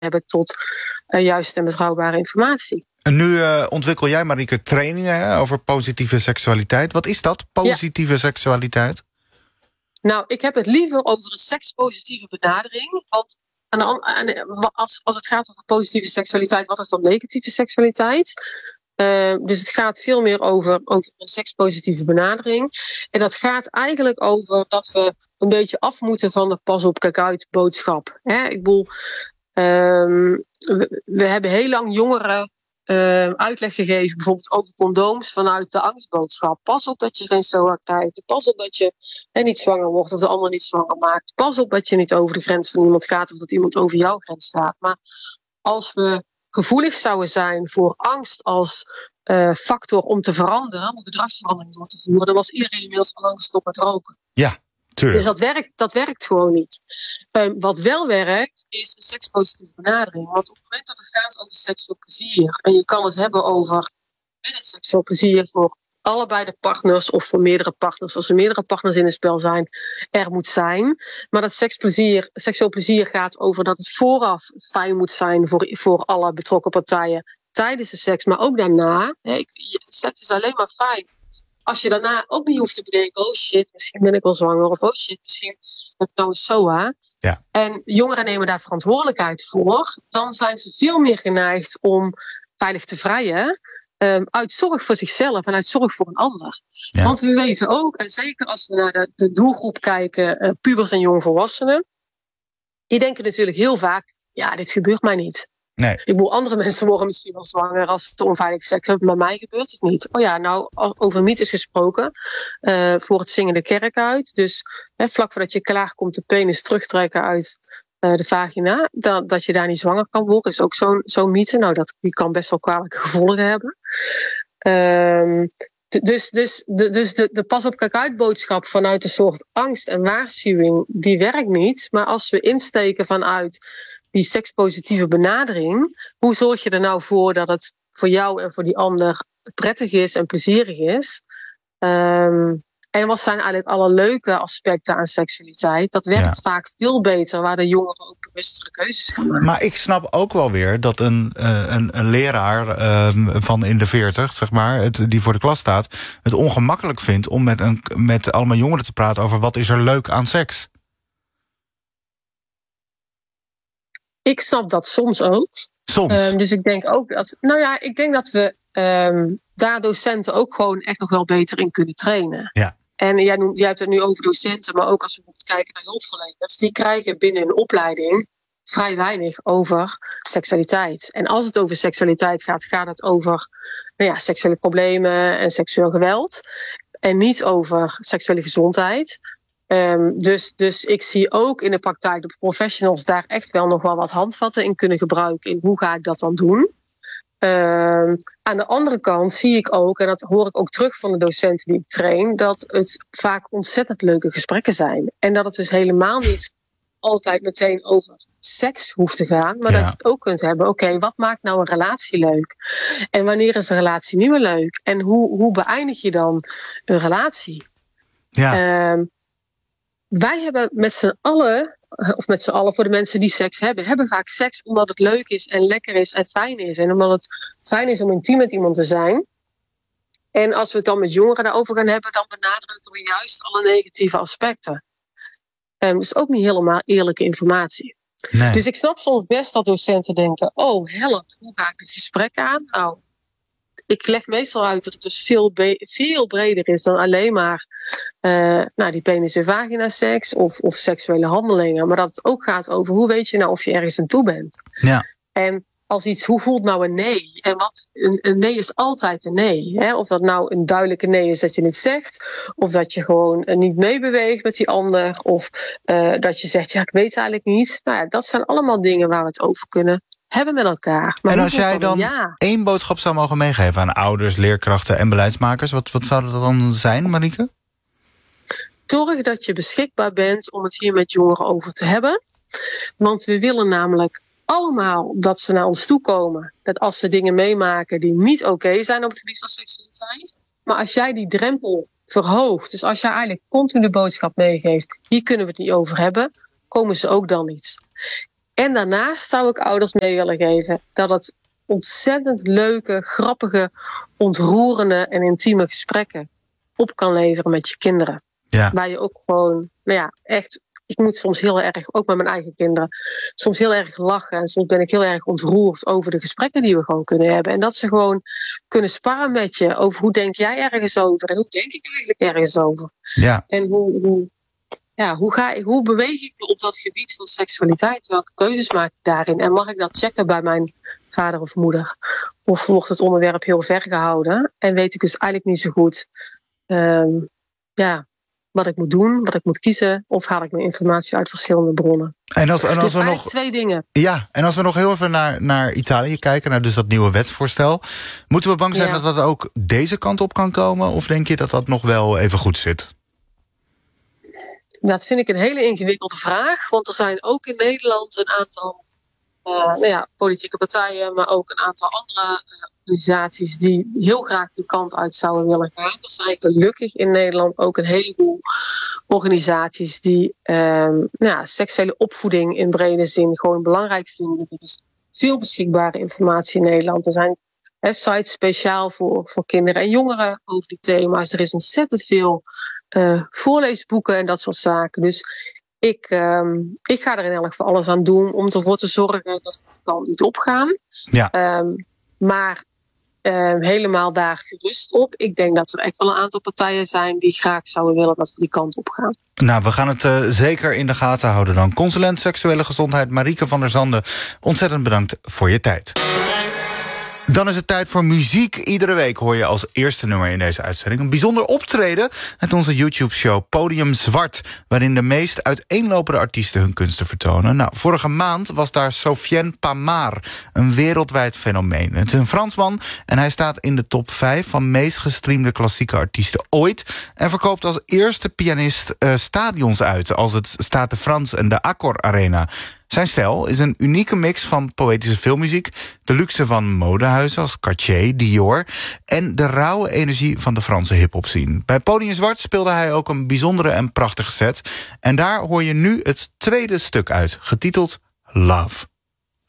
hebben tot juiste en betrouwbare informatie. En nu ontwikkel jij, Marieke, trainingen over positieve seksualiteit. Wat is dat, positieve seksualiteit? Nou, ik heb het liever over een sekspositieve benadering. Want als het gaat over positieve seksualiteit, wat is dan negatieve seksualiteit? Dus het gaat veel meer over een sekspositieve benadering. En dat gaat eigenlijk over dat we een beetje af moeten van de pas op, kijk uit boodschap. Ik bedoel, we hebben heel lang jongeren uitleg gegeven, bijvoorbeeld over condooms vanuit de angstboodschap. Pas op dat je geen SOA krijgt. Pas op dat je niet zwanger wordt of de ander niet zwanger maakt. Pas op dat je niet over de grens van iemand gaat of dat iemand over jouw grens gaat. Maar als we gevoelig zouden zijn voor angst als factor om te veranderen, om gedragsverandering door te voeren, dan was iedereen inmiddels al lang gestopt met roken. Ja, tuurlijk. Dus dat werkt gewoon niet. Wat wel werkt, is een sekspositieve benadering. Want op het moment dat het gaat over seksueel plezier, en je kan het hebben over het seksueel plezier voor allebei de partners of voor meerdere partners, als er meerdere partners in het spel zijn, er moet zijn. Maar dat seksueel plezier gaat over dat het vooraf fijn moet zijn voor alle betrokken partijen tijdens de seks, maar ook daarna. Seks is alleen maar fijn als je daarna ook niet hoeft te bedenken, oh shit, misschien ben ik wel zwanger, of oh shit, misschien heb ik nou een SOA. Ja. En jongeren nemen daar verantwoordelijkheid voor. Dan zijn ze veel meer geneigd om veilig te vrijen, uit zorg voor zichzelf en uit zorg voor een ander. Ja. Want we weten ook, en zeker als we naar de doelgroep kijken, pubers en jongvolwassenen, die denken natuurlijk heel vaak, ja, dit gebeurt mij niet. Nee. Ik bedoel, andere mensen worden misschien wel zwanger als ze onveilige seks hebben. Bij mij gebeurt het niet. Oh ja, nou, over mythes gesproken. Voor het zingen de kerk uit. Dus vlak voordat je klaar komt de penis terugtrekken uit de vagina. Dat je daar niet zwanger kan worden, is ook zo'n mythe. Nou, die kan best wel kwalijke gevolgen hebben. Dus de pas op kijk uit boodschap vanuit een soort angst en waarschuwing, die werkt niet. Maar als we insteken vanuit die sekspositieve benadering, hoe zorg je er nou voor dat het voor jou en voor die ander prettig is en plezierig is? En wat zijn eigenlijk alle leuke aspecten aan seksualiteit? Dat werkt vaak veel beter, waar de jongeren ook bewustere keuzes gaan maken. Maar ik snap ook wel weer dat een leraar van in de 40, zeg maar, die voor de klas staat, het ongemakkelijk vindt om met allemaal jongeren te praten over wat is er leuk aan seks. Ik snap dat soms ook. Soms. Dus ik denk ook dat we daar docenten ook gewoon echt nog wel beter in kunnen trainen. Ja. En jij hebt het nu over docenten, maar ook als we bijvoorbeeld kijken naar hulpverleners, die krijgen binnen een opleiding vrij weinig over seksualiteit. En als het over seksualiteit gaat, gaat het over seksuele problemen en seksueel geweld. En niet over seksuele gezondheid. Dus ik zie ook in de praktijk dat professionals daar echt wel nog wel wat handvatten in kunnen gebruiken. In hoe ga ik dat dan doen? Aan de andere kant zie ik ook, en dat hoor ik ook terug van de docenten die ik train, dat het vaak ontzettend leuke gesprekken zijn. En dat het dus helemaal niet altijd meteen over seks hoeft te gaan, maar dat je het ook kunt hebben. Oké, wat maakt nou een relatie leuk? En wanneer is een relatie niet meer leuk? En hoe beëindig je dan een relatie? Ja. Wij hebben met z'n allen, voor de mensen die seks hebben vaak seks omdat het leuk is en lekker is en fijn is. En omdat het fijn is om intiem met iemand te zijn. En als we het dan met jongeren daarover gaan hebben, dan benadrukken we juist alle negatieve aspecten. Dus ook niet helemaal eerlijke informatie. Nee. Dus ik snap soms best dat docenten denken, oh help, hoe ga ik dit gesprek aan? Nou, ik leg meestal uit dat het dus veel breder is dan alleen maar die penis- en vagina-seks of seksuele handelingen. Maar dat het ook gaat over hoe weet je nou of je ergens aan toe bent. Ja. En als iets, hoe voelt nou een nee? En een nee is altijd een nee. Hè? Of dat nou een duidelijke nee is dat je het zegt. Of dat je gewoon niet meebeweegt met die ander. Of dat je zegt, ik weet eigenlijk niet. Nou ja, dat zijn allemaal dingen waar we het over kunnen hebben met elkaar. Maar en als jij dan één boodschap zou mogen meegeven aan ouders, leerkrachten en beleidsmakers, wat zou dat dan zijn, Marieke? Zorg dat je beschikbaar bent om het hier met jongeren over te hebben. Want we willen namelijk allemaal dat ze naar ons toe komen. Dat als ze dingen meemaken die niet oké zijn op het gebied van seksualiteit. Maar als jij die drempel verhoogt, dus als jij eigenlijk continu de boodschap meegeeft, hier kunnen we het niet over hebben, komen ze ook dan niet. En daarnaast zou ik ouders mee willen geven dat het ontzettend leuke, grappige, ontroerende en intieme gesprekken op kan leveren met je kinderen. Ja. Waar je ook gewoon, echt... Ik moet soms heel erg, ook met mijn eigen kinderen, soms heel erg lachen. En soms ben ik heel erg ontroerd over de gesprekken die we gewoon kunnen hebben. En dat ze gewoon kunnen sparren met je over hoe denk jij ergens over en hoe denk ik eigenlijk ergens over. Ja. En hoe beweeg ik me op dat gebied van seksualiteit? Welke keuzes maak ik daarin? En mag ik dat checken bij mijn vader of moeder? Of wordt het onderwerp heel ver gehouden? En weet ik dus eigenlijk niet zo goed wat ik moet doen, wat ik moet kiezen, of haal ik mijn informatie uit verschillende bronnen. En als dus we nog 2 dingen. Ja, en als we nog heel even naar Italië kijken, naar dus dat nieuwe wetsvoorstel, moeten we bang zijn dat ook deze kant op kan komen? Of denk je dat dat nog wel even goed zit? Dat vind ik een hele ingewikkelde vraag, want er zijn ook in Nederland een aantal politieke partijen, maar ook een aantal andere organisaties die heel graag die kant uit zouden willen gaan. Er zijn gelukkig in Nederland ook een heleboel organisaties die seksuele opvoeding in brede zin gewoon belangrijk vinden. Er is veel beschikbare informatie in Nederland. Er zijn sites speciaal voor kinderen en jongeren over die thema's. Er is ontzettend veel voorleesboeken en dat soort zaken. Dus ik ga er in elk geval alles aan doen om ervoor te zorgen dat we de kant niet opgaan. Ja. Maar helemaal daar gerust op. Ik denk dat er echt wel een aantal partijen zijn die graag zouden willen dat we die kant op gaan. Nou, we gaan het zeker in de gaten houden dan. Consulent seksuele gezondheid Marieke van der Zanden, ontzettend bedankt voor je tijd. Dan is het tijd voor muziek. Iedere week hoor je als eerste nummer in deze uitzending een bijzonder optreden uit onze YouTube-show Podium Zwart, waarin de meest uiteenlopende artiesten hun kunsten vertonen. Nou, vorige maand was daar Sofiane Pamar, een wereldwijd fenomeen. Het is een Fransman en hij staat in de top 5 van meest gestreamde klassieke artiesten ooit en verkoopt als eerste pianist stadions uit, als het Stade France en de Accor Arena. Zijn stijl is een unieke mix van poëtische filmmuziek, de luxe van modehuizen als Cartier, Dior en de rauwe energie van de Franse hip-hop scene. Bij Podium Zwart speelde hij ook een bijzondere en prachtige set. En daar hoor je nu het tweede stuk uit, getiteld Love.